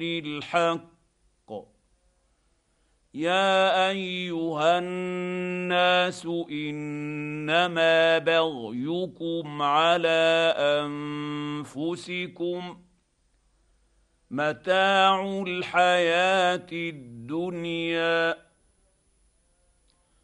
الحق يا ايها الناس انما بغيكم على انفسكم متاع الحياه الدنيا